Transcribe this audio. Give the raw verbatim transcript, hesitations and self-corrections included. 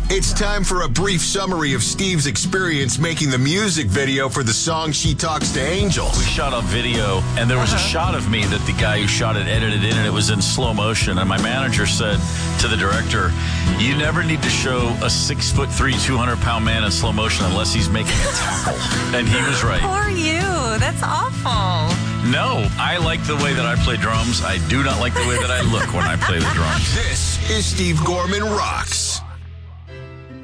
It's time for a brief summary of Steve's experience making the music video for the song She Talks to Angels. We shot a video, and there was a shot of me that the guy who shot it edited in, and it was in slow motion. And my manager said to the director, you never need to show a six foot three, two hundred pound man in slow motion unless he's making a tackle. And he was right. Poor you. That's awful. No, I like the way that I play drums. I do not like the way that I look when I play the drums. This is Steve Gorman Rocks.